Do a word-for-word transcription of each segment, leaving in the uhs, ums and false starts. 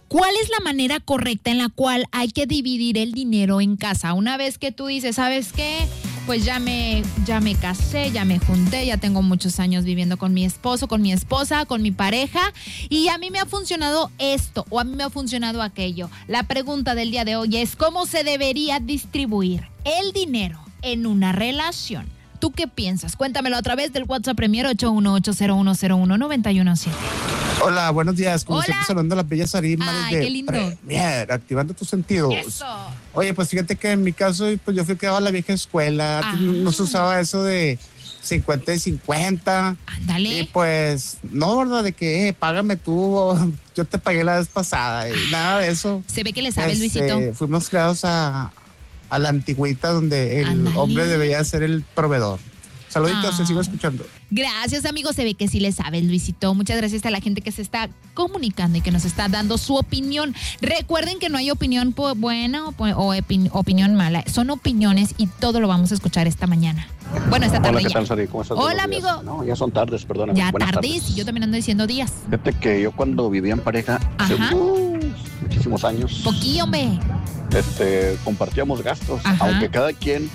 ¿Cuál es la manera correcta en la cual hay que dividir el dinero en casa? Una vez que tú dices, ¿sabes qué? Pues ya me, ya me casé, ya me junté, ya tengo muchos años viviendo con mi esposo, con mi esposa, con mi pareja, y a mí me ha funcionado esto o a mí me ha funcionado aquello. La pregunta del día de hoy es, ¿cómo se debería distribuir el dinero en una relación? ¿Tú qué piensas? Cuéntamelo a través del WhatsApp Premier ocho uno ocho cero uno cero uno nueve uno siete. Hola, buenos días. Como Hola. siempre, saludando a las bellas Arismas Ay, de qué lindo. Premier, activando tus sentidos. Eso. Oye, pues fíjate que en mi caso, pues yo fui criado a la vieja escuela. Ah. No se usaba eso de cincuenta y cincuenta. Ándale. Y pues, no, ¿verdad? De que, eh, págame tú, o yo te pagué la vez pasada. Y nada de eso. Se ve que le sabes, Este, Luisito. Fuimos criados a, a la antigüita, donde el Ándale. hombre debía ser el proveedor. Saluditos, Ah. te sigo escuchando. Gracias, amigos. Se ve que sí le sabes, Luisito. Muchas gracias a la gente que se está comunicando y que nos está dando su opinión. Recuerden que no hay opinión po- buena o, po- o epi- opinión mala. Son opiniones y todo lo vamos a escuchar esta mañana. Bueno, esta tarde Hola, ¿qué ya. tal, Sari? ¿Cómo estás? Hola, Buenos días. amigo. No, ya son tardes, perdóname. Ya Buenas tardes tardes. y yo también ando diciendo días. Fíjate que yo cuando vivía en pareja, hace Ajá. uh, muchísimos años, Poquillo, hombre. este, compartíamos gastos, Ajá. aunque cada quien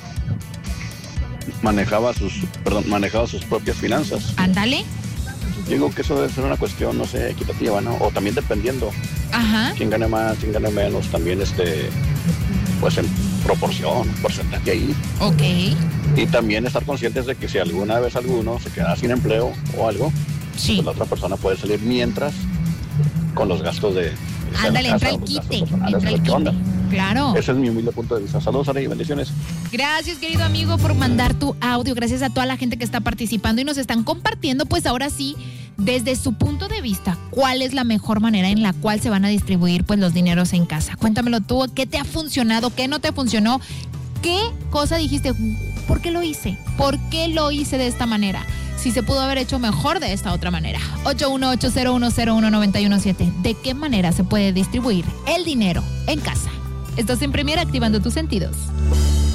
manejaba sus, perdón, manejaba sus propias finanzas. Ándale. Digo que eso debe ser una cuestión, no sé, equitativa, ¿no? O también dependiendo Ajá. quién gane más, quién gane menos, también este, pues en proporción, porcentaje ahí. Ok. Y también estar conscientes de que si alguna vez alguno se queda sin empleo o algo, Sí. pues la otra persona puede salir mientras con los gastos de, de Ándale, la entra casa, el los gastos quite. personales, Entra a ver el qué onda. quite. Claro. Ese es mi humilde punto de vista. Saludos, Ari, bendiciones. Gracias, querido amigo, por mandar tu audio. Gracias a toda la gente que está participando y nos están compartiendo, pues ahora sí, desde su punto de vista, cuál es la mejor manera en la cual se van a distribuir pues los dineros en casa. Cuéntamelo tú, ¿qué te ha funcionado? ¿Qué no te funcionó? ¿Qué cosa dijiste? ¿Por qué lo hice? ¿Por qué lo hice de esta manera? Si se pudo haber hecho mejor de esta otra manera. ocho uno ocho cero uno cero uno nueve uno siete. ¿De qué manera se puede distribuir el dinero en casa? Estás en Premier activando tus sentidos.